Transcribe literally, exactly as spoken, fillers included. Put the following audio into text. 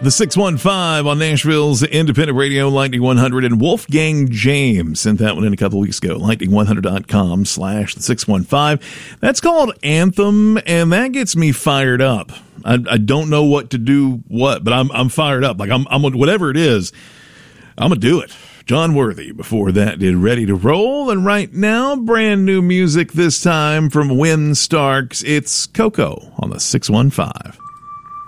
The six one five on Nashville's independent radio, Lightning one hundred, and Wolfgang James sent that one in a couple weeks ago. lightning one hundred dot com slash the six one five. That's called Anthem, and that gets me fired up. I, I don't know what to do what, but I'm I'm fired up. Like I'm I'm whatever it is, I'm gonna do it. John Worthy before that did Ready to Roll, and right now, brand new music this time from Win Starks. It's Coco on the six one five.